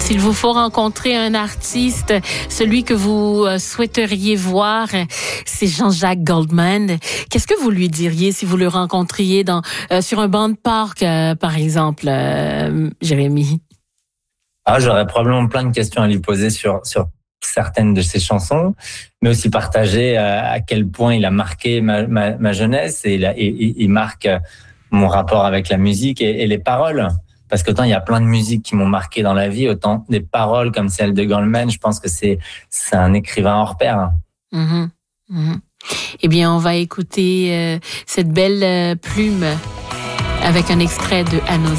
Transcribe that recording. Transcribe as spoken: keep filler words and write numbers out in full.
S'il vous faut rencontrer un artiste, celui que vous souhaiteriez voir, c'est Jean-Jacques Goldman. Qu'est-ce que vous lui diriez si vous le rencontriez dans, euh, sur un banc de parc, euh, par exemple, euh, Jérémy? Ah, j'aurais probablement plein de questions à lui poser sur, sur certaines de ses chansons, mais aussi partager euh, à quel point il a marqué ma, ma, ma jeunesse et il, a, et, il marque mon rapport avec la musique et, et les paroles. Parce qu'autant il y a plein de musiques qui m'ont marqué dans la vie, autant des paroles comme celle de Goldman, je pense que c'est, c'est un écrivain hors pair. Mmh, mmh. Eh bien, on va écouter euh, cette belle euh, plume avec un extrait de À nos